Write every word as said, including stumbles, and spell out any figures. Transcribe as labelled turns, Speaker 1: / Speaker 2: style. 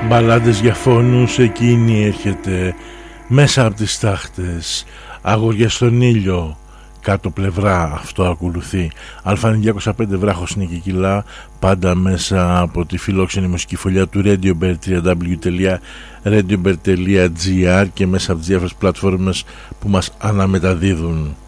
Speaker 1: Μπαλάντες για φόνους, εκείνη έρχεται μέσα από τις τάχτες. Αγόρια στον ήλιο, κάτω πλευρά, αυτό ακολουθεί. Α905 βράχος είναι και κιλά, πάντα μέσα από τη φιλόξενη μουσική φωλιά του RadioBird, double-u double-u double-u τελεία radiobird τελεία gr, και μέσα από τις διάφορες πλατφόρμες που μας αναμεταδίδουν.